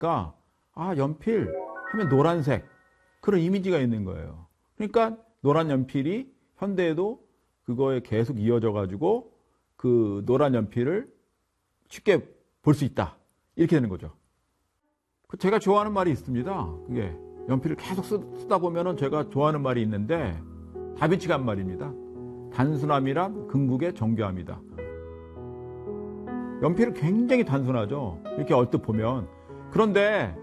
아, 연필 하면 노란색 그런 이미지가 있는 거예요. 그러니까 노란 연필이 현대에도 그거에 계속 이어져 가지고 그 노란 연필을 쉽게 볼 수 있다. 이렇게 되는 거죠. 제가 좋아하는 말이 있습니다. 그게 연필을 계속 쓰다 보면은 제가 좋아하는 말이 있는데 다빈치가 한 말입니다. 단순함이란 궁극의 정교함이다. 연필은 굉장히 단순하죠. 이렇게 얼뜻 보면. 그런데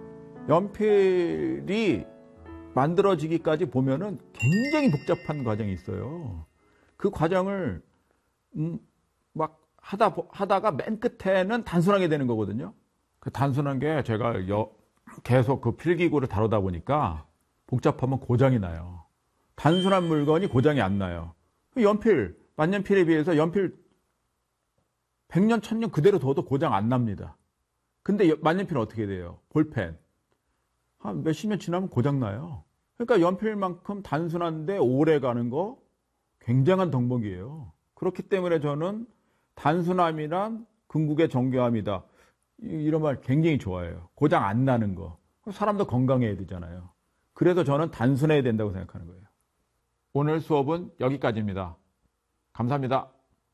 연필이 만들어지기까지 보면은 굉장히 복잡한 과정이 있어요. 그 과정을 막 하다가 맨 끝에는 단순하게 되는 거거든요. 그 단순한 게 제가 계속 그 필기구를 다루다 보니까 복잡하면 고장이 나요. 단순한 물건이 고장이 안 나요. 연필, 만년필에 비해서 연필 100년, 1000년 그대로 둬도 고장 안 납니다. 근데 만년필은 어떻게 돼요? 볼펜. 한 몇십 년 지나면 고장 나요. 그러니까 연필만큼 단순한데 오래 가는 거 굉장한 덕목이에요. 그렇기 때문에 저는 단순함이란 궁극의 정교함이다. 이런 말 굉장히 좋아해요. 고장 안 나는 거. 사람도 건강해야 되잖아요. 그래서 저는 단순해야 된다고 생각하는 거예요. 오늘 수업은 여기까지입니다. 감사합니다.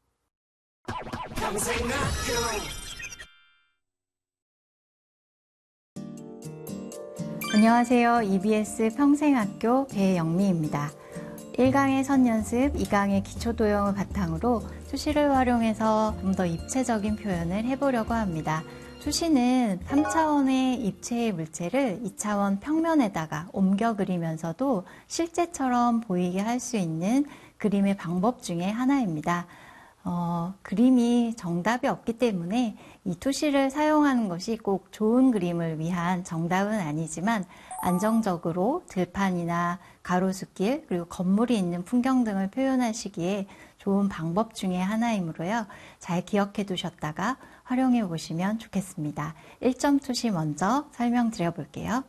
안녕하세요. EBS 평생학교 배영미입니다. 1강의 선연습, 2강의 기초도형을 바탕으로 수시를 활용해서 좀 더 입체적인 표현을 해보려고 합니다. 수시는 3차원의 입체의 물체를 2차원 평면에다가 옮겨 그리면서도 실제처럼 보이게 할 수 있는 그림의 방법 중에 하나입니다. 그림이 정답이 없기 때문에 이 투시를 사용하는 것이 꼭 좋은 그림을 위한 정답은 아니지만 안정적으로 들판이나 가로수길 그리고 건물이 있는 풍경 등을 표현하시기에 좋은 방법 중에 하나이므로요. 잘 기억해 두셨다가 활용해 보시면 좋겠습니다. 1점 투시 먼저 설명드려 볼게요.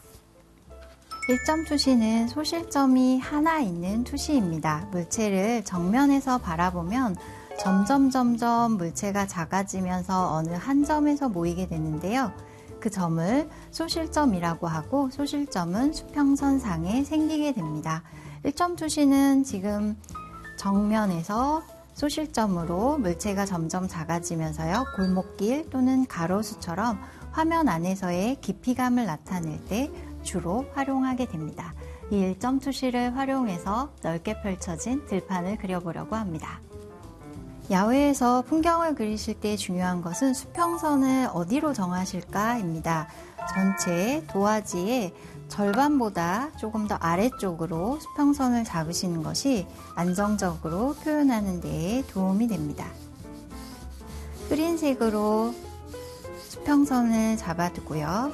1점 투시는 소실점이 하나 있는 투시입니다. 물체를 정면에서 바라보면 점점 물체가 작아지면서 어느 한 점에서 모이게 되는데요. 그 점을 소실점이라고 하고 소실점은 수평선상에 생기게 됩니다. 1점 투시는 지금 정면에서 소실점으로 물체가 점점 작아지면서요. 골목길 또는 가로수처럼 화면 안에서의 깊이감을 나타낼 때 주로 활용하게 됩니다. 이 1점 투시를 활용해서 넓게 펼쳐진 들판을 그려보려고 합니다. 야외에서 풍경을 그리실 때 중요한 것은 수평선을 어디로 정하실까입니다. 전체 도화지의 절반보다 조금 더 아래쪽으로 수평선을 잡으시는 것이 안정적으로 표현하는 데에 도움이 됩니다. 흐린 색으로 수평선을 잡아두고요.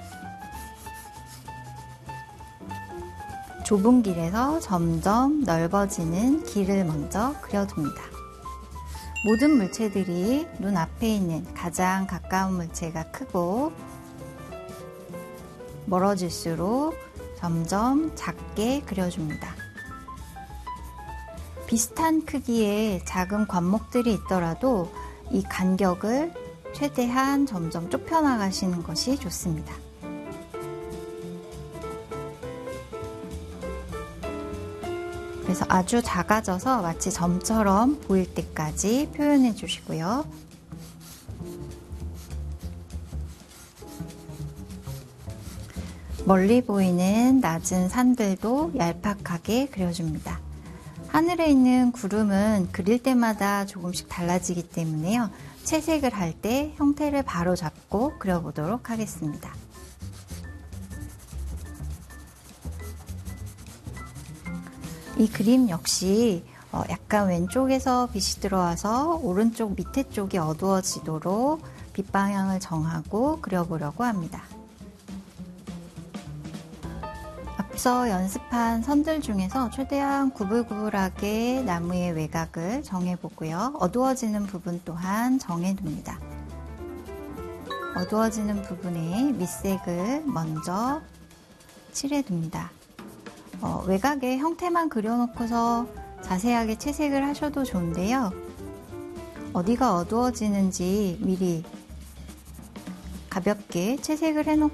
좁은 길에서 점점 넓어지는 길을 먼저 그려둡니다. 모든 물체들이 눈앞에 있는 가장 가까운 물체가 크고 멀어질수록 점점 작게 그려줍니다. 비슷한 크기의 작은 관목들이 있더라도 이 간격을 최대한 점점 좁혀나가시는 것이 좋습니다. 그래서 아주 작아져서 마치 점처럼 보일 때까지 표현해 주시고요. 멀리 보이는 낮은 산들도 얄팍하게 그려줍니다. 하늘에 있는 구름은 그릴 때마다 조금씩 달라지기 때문에요. 채색을 할 때 형태를 바로 잡고 그려보도록 하겠습니다. 이 그림 역시 약간 왼쪽에서 빛이 들어와서 오른쪽 밑에 쪽이 어두워지도록 빛 방향을 정하고 그려보려고 합니다. 앞서 연습한 선들 중에서 최대한 구불구불하게 나무의 외곽을 정해보고요. 어두워지는 부분 또한 정해둡니다. 어두워지는 부분에 밑색을 먼저 칠해둡니다. 외곽의 형태만 그려놓고서 자세하게 채색을 하셔도 좋은데요. 어디가 어두워지는지 미리 가볍게 채색을 해놓고